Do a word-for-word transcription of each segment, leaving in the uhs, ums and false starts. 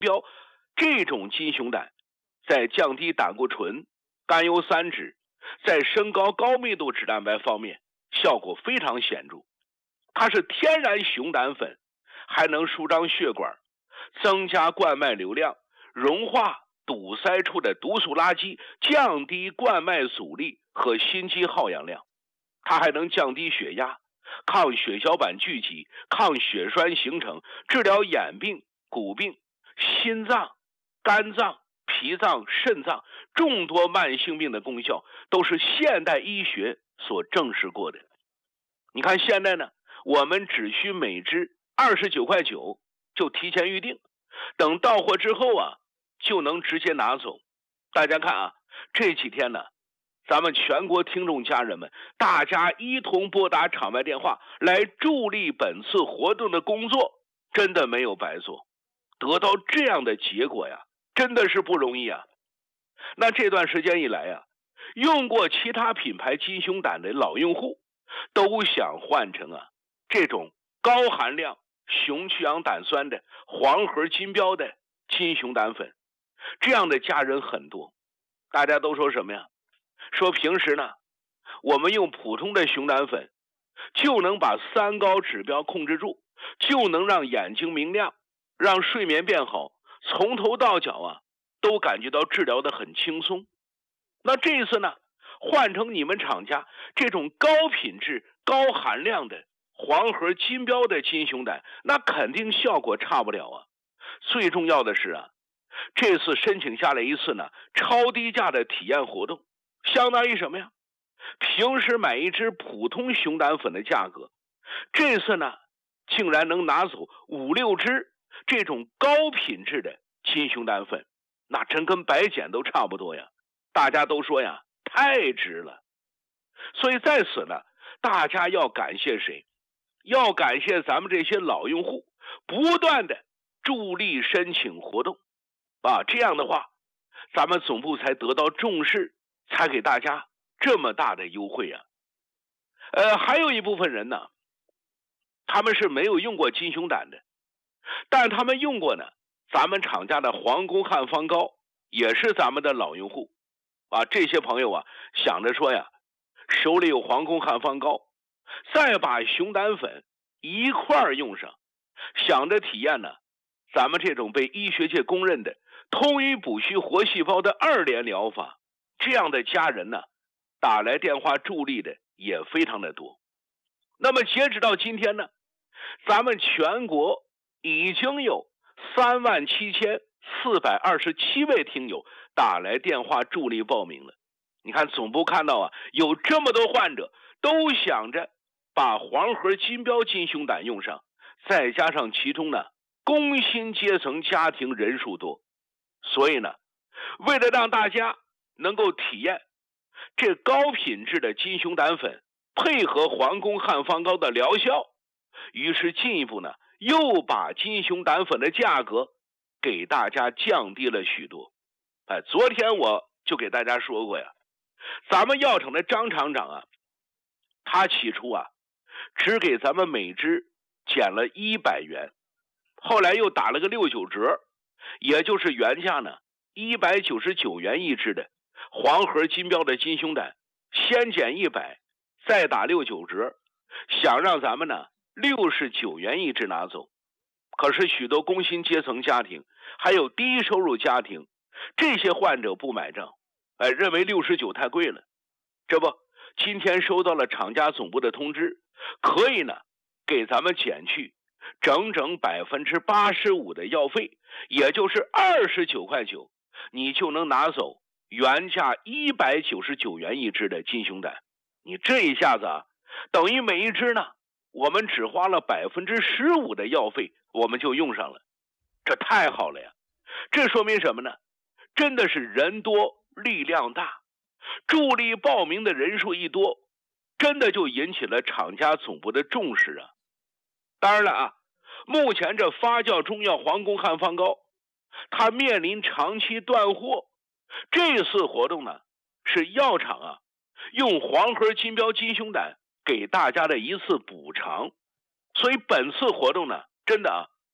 标这种金熊胆，在降低胆固醇、甘油三酯，在升高高密度脂蛋白方面效果非常显著。它是天然熊胆粉，还能舒张血管，增加冠脉流量，融化堵塞处的毒素垃圾，降低冠脉阻力和心肌耗氧量。它还能降低血压，抗血小板聚集，抗血栓形成，治疗眼病、骨病、心脏、肝脏、脾脏、肾脏众多慢性病的功效都是现代医学所证实过的。你看现在呢，我们只需每支二十九块九就提前预定，等到货之后啊，就能直接拿走。大家看啊，这几天呢，咱们全国听众家人们，大家一同拨打场外电话来助力本次活动的工作，真的没有白做。得到这样的结果呀，真的是不容易啊。那这段时间以来呀，用过其他品牌金熊胆的老用户都想换成啊这种高含量熊去氧胆酸的黄核金标的金熊胆粉，这样的家人很多。大家都说什么呀？说平时呢，我们用普通的熊胆粉就能把三高指标控制住，就能让眼睛明亮，让睡眠变好，从头到脚啊都感觉到治疗的很轻松。那这一次呢，换成你们厂家这种高品质高含量的黄核金标的金熊胆，那肯定效果差不了啊。最重要的是啊，这次申请下来一次呢超低价的体验活动，相当于什么呀？平时买一支普通熊胆粉的价格，这次呢竟然能拿走五六支这种高品质的金熊胆粉，那真跟白捡都差不多呀。大家都说呀，太值了。所以在此呢，大家要感谢谁？要感谢咱们这些老用户不断的助力申请活动啊，这样的话咱们总部才得到重视，才给大家这么大的优惠啊。呃，还有一部分人呢，他们是没有用过金熊胆的，但他们用过呢咱们厂家的皇宫汉方膏，也是咱们的老用户啊。这些朋友啊想着说呀，手里有皇宫汉方膏，再把熊胆粉一块儿用上，想着体验呢咱们这种被医学界公认的通于补虚活细胞的二联疗法，这样的家人呢打来电话助力的也非常的多。那么截止到今天呢，咱们全国已经有三万七千四百二十七位听友打来电话助力报名了。你看总部看到啊，有这么多患者都想着把黄核金标金熊胆用上，再加上其中呢工薪阶层家庭人数多，所以呢，为了让大家能够体验这高品质的金熊胆粉配合皇宫汉方膏的疗效，于是进一步呢又把金熊胆粉的价格给大家降低了许多。哎，昨天我就给大家说过呀，咱们药厂的张厂长啊，他起初啊只给咱们每支减了一百元，后来又打了个六九折，也就是原价呢一百九十九元一支的黄核金标的金熊胆，先减一百，再打六九折，想让咱们呢六十九元一支拿走。可是许多工薪阶层家庭还有低收入家庭，这些患者不买账，哎，认为六十九太贵了。这不，今天收到了厂家总部的通知，可以呢给咱们减去整整百分之八十五的药费，也就是二十九块九，你就能拿走原价一百九十九元一支的金熊胆。你这一下子啊，等于每一支呢，我们只花了百分之十五的药费，我们就用上了，这太好了呀！这说明什么呢？真的是人多力量大，助力报名的人数一多，真的就引起了厂家总部的重视啊。当然了啊，目前这发酵中药皇宫汉方膏，它面临长期断货，这次活动呢，是药厂啊用黄核金标金熊胆给大家的一次补偿。所以本次活动呢，真的啊，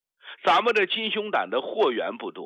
咱们这金熊胆的货源不多，